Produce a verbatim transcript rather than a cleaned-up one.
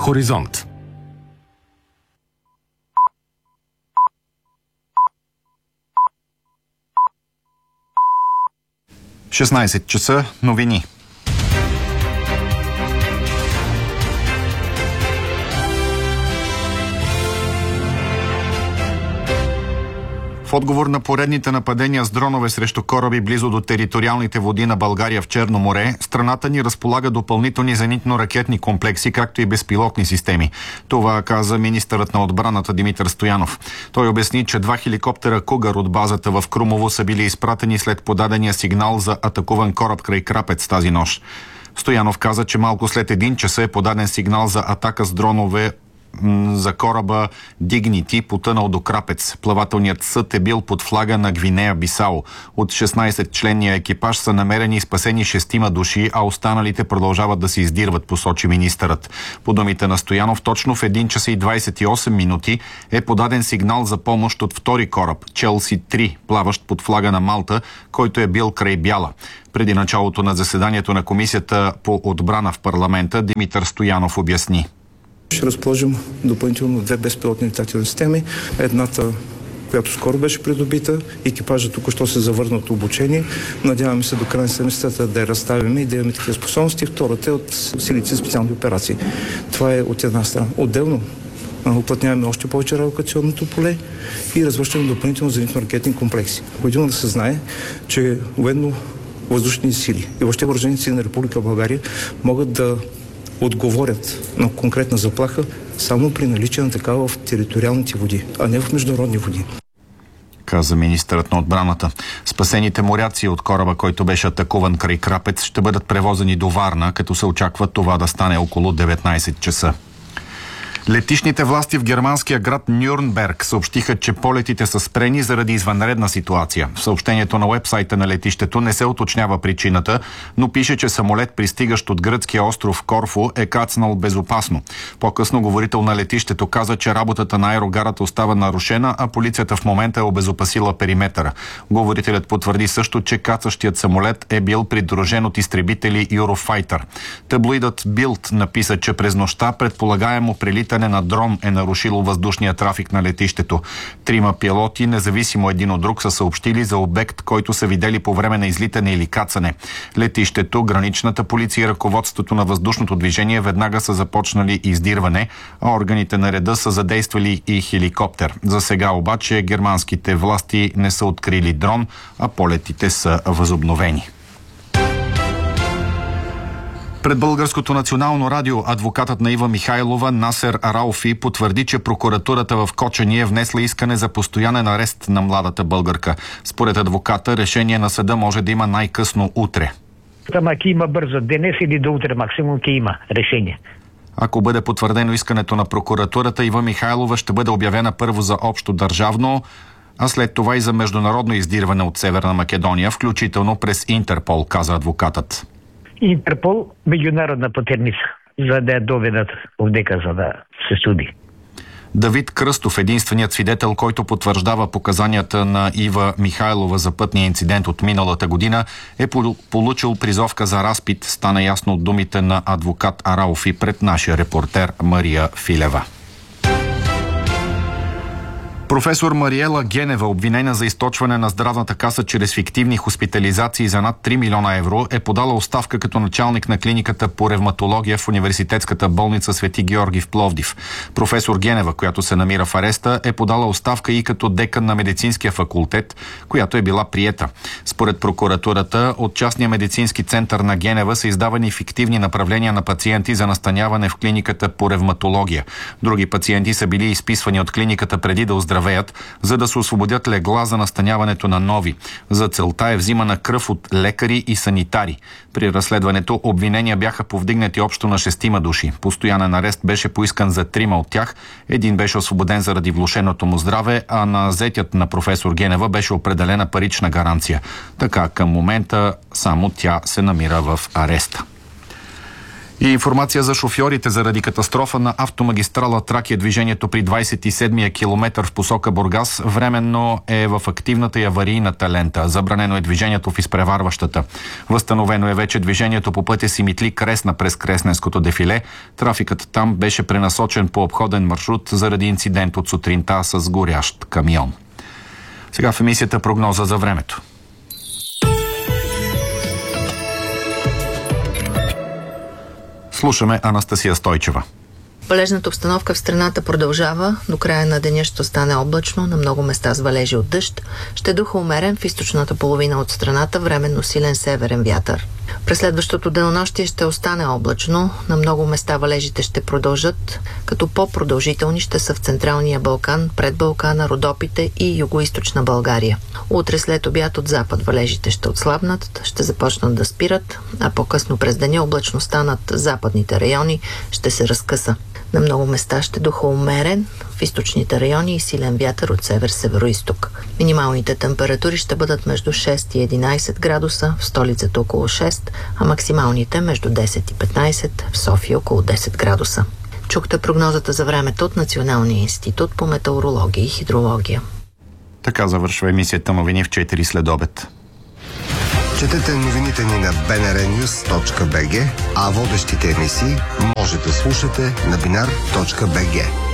Хоризонт. шестнайсет часа, новини. В отговор на поредните нападения с дронове срещу кораби близо до териториалните води на България в Черно море, страната ни разполага допълнителни зенитно-ракетни комплекси, както и безпилотни системи. Това каза министърът на отбраната Димитър Стоянов. Той обясни, че два хеликоптера Кугър от базата в Крумово са били изпратени след подадения сигнал за атакуван кораб край Крапец тази нощ. Стоянов каза, че малко след един часа е подаден сигнал за атака с дронове за кораба Дигнити, потънал до Крапец. Плавателният съд е бил под флага на Гвинея Бисао. От шестнайсетчленния екипаж са намерени и спасени шестима души, а останалите продължават да се издирват, посочи министърът. По думите на Стоянов, точно в един час и двайсет и осем минути е подаден сигнал за помощ от втори кораб, Челси три, плаващ под флага на Малта, който е бил край Бяла. Преди началото на заседанието на Комисията по отбрана в парламента, Димитър Стоянов обясни. Ще разположим допълнително две безпилотни летателни системи. Едната, която скоро беше придобита, екипажът току-що се завърна от обучение. Надяваме се до края на седмицата да я разставим и да имаме такива способности. Втората е от силите за специални операции. Това е от една страна. Отделно уплътняваме още повече радиолокационното поле и развършваме допълнително зенитно-ракетни комплекси. Необходимо да се знае, че военно-въздушни сили и въобще въоръжени сили на Република България могат да отговорят на конкретна заплаха само при наличие на такава в териториалните води, а не в международни води, каза министърът на отбраната. Спасените моряци от кораба, който беше атакуван край Крапец, ще бъдат превозени до Варна, като се очаква това да стане около деветнайсет часа. Летищните власти в германския град Нюрнберг съобщиха, че полетите са спрени заради извънредна ситуация. В съобщението на уебсайта на летището не се уточнява причината, но пише, че самолет, пристигащ от гръцкия остров Корфу, е кацнал безопасно. По-късно говорител на летището каза, че работата на аерогарата остава нарушена, а полицията в момента е обезопасила периметъра. Говорителят потвърди също, че кацащият самолет е бил придружен от изтребители Eurofighter. Таблоидът Bild написа, че през нощта предполагаемо прилитане на дрон е нарушило въздушния трафик на летището. Трима пилоти, независимо един от друг, са съобщили за обект, който са видели по време на излитане или кацане. Летището, граничната полиция и ръководството на въздушното движение веднага са започнали издирване, а органите на реда са задействали и хеликоптер. За сега обаче германските власти не са открили дрон, а полетите са възобновени. Пред Българското национално радио адвокатът на Ива Михайлова Насер Арауфи потвърди, че прокуратурата в Кочани е внесла искане за постоянен арест на младата българка. Според адвоката, решение на съда може да има най-късно утре. Ама ки има бързо, денес или до утре максимум ки има решение. Ако бъде потвърдено искането на прокуратурата, Ива Михайлова ще бъде обявена първо за общо държавно, а след това и за международно издирване от Северна Македония, включително през Интерпол, каза адвокатът. Интерпол, международна потерница, за да я доведат овдека, за да се суди. Давид Кръстов, единственият свидетел, който потвърждава показанията на Ива Михайлова за пътния инцидент от миналата година, е получил призовка за разпит, стана ясно от думите на адвокат Арауфи пред нашия репортер Мария Филева. Професор Мариела Генева, обвинена за източване на здравната каса чрез фиктивни хоспитализации за над три милиона евро, е подала оставка като началник на клиниката по ревматология в университетската болница Свети Георги в Пловдив. Професор Генева, която се намира в ареста, е подала оставка и като декан на медицинския факултет, която е била приета. Според прокуратурата, от частния медицински център на Генева са издавани фиктивни направления на пациенти за настаняване в клиниката по ревматология. Други пациенти са били изписвани от клиниката преди да оздравят, за да се освободят легла за настаняването на нови. За целта е взимана кръв от лекари и санитари. При разследването обвинения бяха повдигнати общо на шестима души. Постоянен арест беше поискан за трима от тях. Един беше освободен заради влошеното му здраве, а на зетят на професор Генева беше определена парична гаранция. Така към момента само тя се намира в ареста. И информация за шофьорите заради катастрофа на автомагистрала Тракия. Движението при двадесет и седмия километър в посока Бургас временно е в активната и аварийната лента. Забранено е движението в изпреварващата. Възстановено е вече движението по пътя Симитли Кресна през Кресненското дефиле. Трафикът там беше пренасочен по обходен маршрут заради инцидент от сутринта с горящ камион. Сега в емисията прогноза за времето. Слушаме Анастасия Стойчева. Валежната обстановка в страната продължава. До края на деня ще стане облачно, на много места с валежи от дъжд. Ще духа умерен в източната половина от страната, временно силен северен вятър. През следващото денонощие ще остане облачно. На много места валежите ще продължат, като по-продължителни ще са в Централния Балкан, пред Балкана, Родопите и Югоизточна България. Утре след обяд от запад валежите ще отслабнат, ще започнат да спират, а по-късно през деня облачността над западните райони ще се разкъса. На много места ще духа умерен, в източните райони и силен вятър от север-североизток. Минималните температури ще бъдат между шест и единадесет градуса, в столицата около шест, а максималните между десет и петнадесет, в София около десет градуса. Чухте прогнозата за времето от Националния институт по метеорология и хидрология. Така завършва емисията Новини в четири след обед. Четете новините ни на би ен ар нюз точка би джи, а водещите емисии може да слушате на бинар точка би джи.